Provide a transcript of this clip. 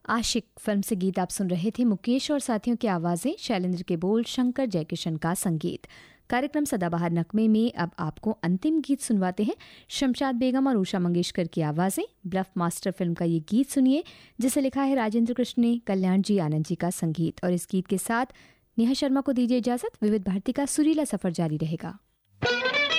आशिक film से गीत आप सुन रहे थे। मुकेश और साथियों की आवाजें, शैलेंद्र के बोल, शंकर जयकिशन का संगीत। कार्यक्रम सदाबहार नगमे में अब आपको अंतिम गीत सुनवाते हैं शमशाद बेगम और उषा मंगेशकर की आवाजें। ब्लफ मास्टर फिल्म का ये गीत सुनिए, जिसे लिखा है राजेंद्र कृष्ण ने, कल्याण जी आनंद जी का संगीत। और इस गीत के साथ नेहा शर्मा को दीजिए इजाजत। विविध भारती का सुरीला सफर जारी रहेगा।